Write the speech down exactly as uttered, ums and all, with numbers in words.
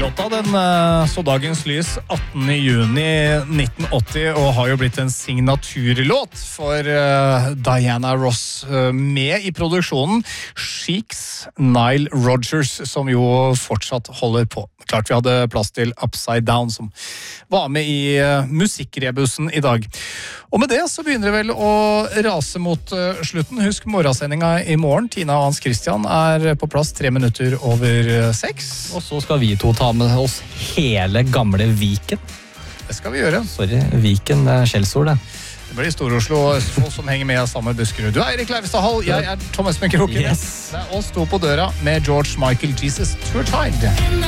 Låta den så dagens lys attende juni nitten åtti og har jo blitt en signaturlåt for Diana Ross med i produksjonen Sheiks Nile Rodgers, som jo fortsatt holder på. Klart vi hadde plass til Upside Down, som var med i musikkrebusen i dag. Og med det så begynner det vel å rase mot slutten. Husk morgensendinga i morgen. Tina og Hans Christian er på plass tre minutter over seks. Og så skal vi to ta med oss hele gamle Viken. Det skal vi gjøre. Sorry, Viken er skjellsord det. Det blir Stor-Oslo og Østfold som henger med sammen med Buskerud. Du er Eirik Leivestad Hall, jeg er Thomas Benke Kroken. Yes. Det er oss to på døra med George Michael Jesus Tour Tide.